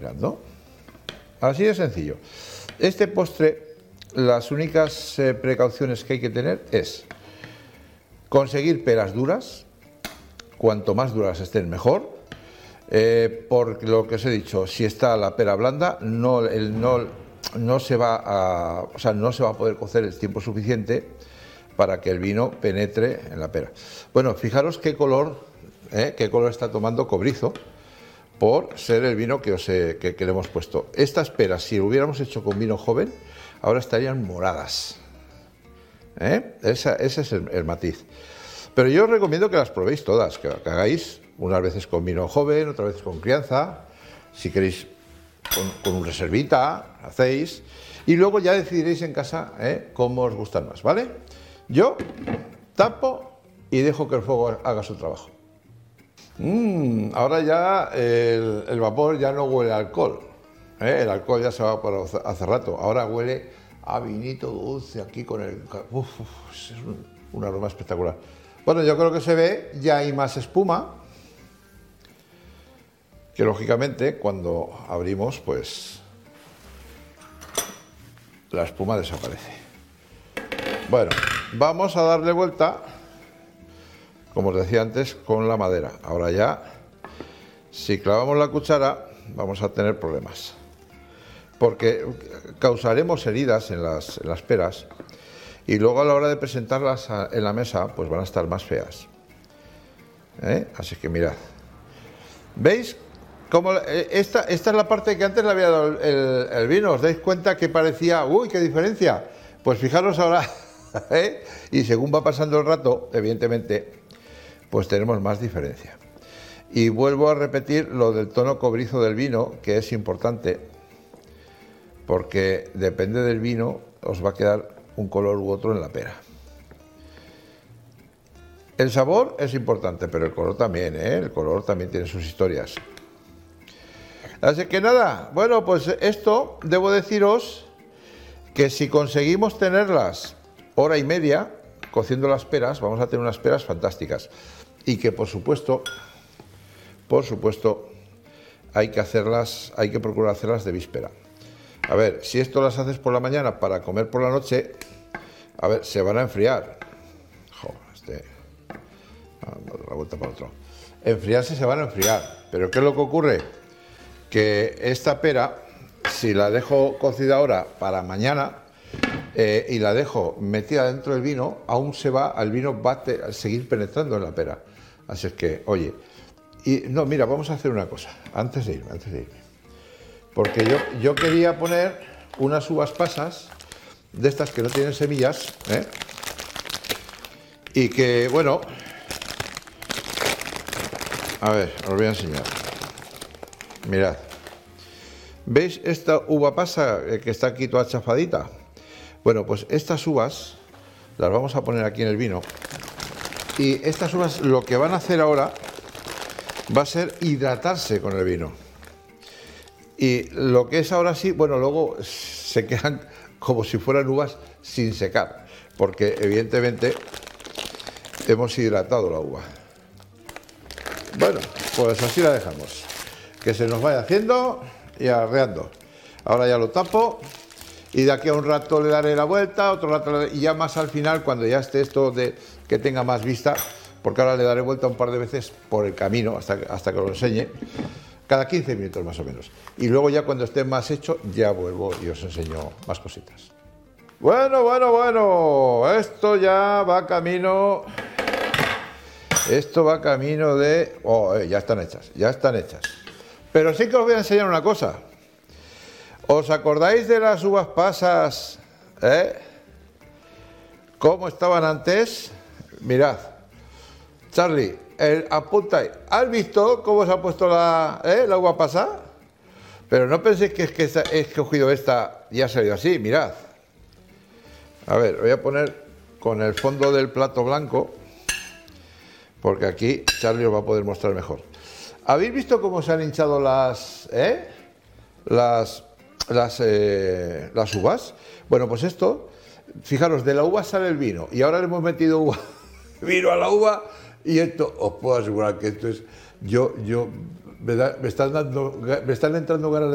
mirando. Así de sencillo. Este postre, las únicas precauciones que hay que tener es conseguir peras duras. Cuanto más duras estén, mejor. Por lo que os he dicho, si está la pera blanda, no se va a poder cocer el tiempo suficiente para que el vino penetre en la pera. Bueno, fijaros qué color está tomando Cobrizo, por ser el vino que le hemos puesto. Estas peras, si lo hubiéramos hecho con vino joven, ahora estarían moradas. Ese es el matiz. Pero yo os recomiendo que las probéis todas, que hagáis unas veces con vino joven, otras veces con crianza, si queréis con un reservita, hacéis, y luego ya decidiréis en casa cómo os gustan más, ¿vale? Yo tapo y dejo que el fuego haga su trabajo. Ahora ya el vapor ya no huele a alcohol, el alcohol ya se va por hace rato, ahora huele a vinito dulce aquí con el... es un aroma espectacular. Bueno, yo creo que se ve, ya hay más espuma, que lógicamente cuando abrimos, pues la espuma desaparece. Bueno, vamos a darle vuelta, como os decía antes, con la madera. Ahora ya, si clavamos la cuchara, vamos a tener problemas, porque causaremos heridas en las peras, y luego a la hora de presentarlas en la mesa, pues van a estar más feas. Así que mirad. ¿Veis? Como esta es la parte que antes le había dado el vino. ¿Os dais cuenta que parecía, uy, qué diferencia? Pues fijaros ahora, y según va pasando el rato, evidentemente, pues tenemos más diferencia. Y vuelvo a repetir lo del tono cobrizo del vino, que es importante, porque depende del vino, os va a quedar un color u otro en la pera. El sabor es importante, pero el color también, el color también tiene sus historias. Así que nada, bueno, pues esto debo deciros que si conseguimos tenerlas hora y media cociendo las peras, vamos a tener unas peras fantásticas, y que por supuesto hay que procurar hacerlas de víspera. A ver, si esto las haces por la mañana para comer por la noche, a ver, se van a enfriar. La vuelta para otro. Enfriarse se van a enfriar. Pero ¿qué es lo que ocurre? Que esta pera, si la dejo cocida ahora para mañana y la dejo metida dentro del vino, el vino va a seguir penetrando en la pera. Así es que, oye, mira, vamos a hacer una cosa, antes de irme. Porque yo quería poner unas uvas pasas, de estas que no tienen semillas, y que, bueno, a ver, os voy a enseñar. Mirad, ¿veis esta uva pasa que está aquí toda chafadita? Bueno, pues estas uvas las vamos a poner aquí en el vino, y estas uvas lo que van a hacer ahora va a ser hidratarse con el vino. Y lo que es ahora sí, bueno, luego se quedan como si fueran uvas sin secar, porque evidentemente hemos hidratado la uva. Bueno, pues así la dejamos, que se nos vaya haciendo y arreando. Ahora ya lo tapo y de aquí a un rato le daré la vuelta, otro rato y ya más al final, cuando ya esté esto de que tenga más vista, porque ahora le daré vuelta un par de veces por el camino hasta que lo enseñe. Cada 15 minutos más o menos. Y luego ya cuando esté más hecho, ya vuelvo y os enseño más cositas. Bueno. Esto ya va camino... Esto va camino de... ya están hechas. Pero sí que os voy a enseñar una cosa. ¿Os acordáis de las uvas pasas? ¿Cómo estaban antes? Mirad. Charlie, apunta ahí. ¿Has visto cómo se ha puesto la uva pasa? Pero no penséis que es que he escogido esta y ha salido así, mirad. A ver, voy a poner con el fondo del plato blanco, porque aquí Charlie os va a poder mostrar mejor. ¿Habéis visto cómo se han hinchado las uvas? Bueno, pues esto, fijaros, de la uva sale el vino, y ahora le hemos metido vino a la uva. Y esto, os puedo asegurar que esto es... me están entrando ganas de